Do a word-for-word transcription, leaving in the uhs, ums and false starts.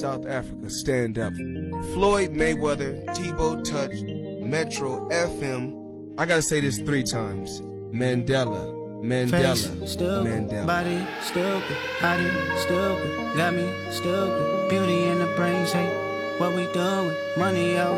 South Africa, stand up. Floyd Mayweather, Tebow Touch, Metro F M. I gotta say this three times. Mandela, Mandela, Face stupid, Mandela. body stupid, body stupid, got me stupid. Beauty in the brain, say what we doing? Money out.